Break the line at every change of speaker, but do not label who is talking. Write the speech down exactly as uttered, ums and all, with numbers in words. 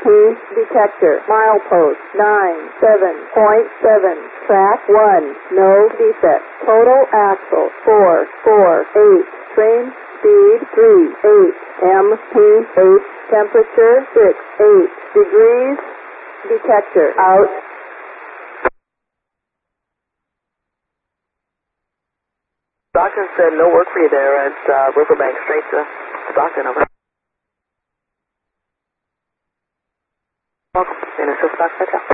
P detector. Milepost nine seven point seven. Track one. No defect. Total axle four four eight. Train speed three eight. M P H. Temperature six eight degrees. Detector out.
Stockton said no work for you there at uh, Riverbank. Straight to Stockton, over. Welcome. In assist Stockton.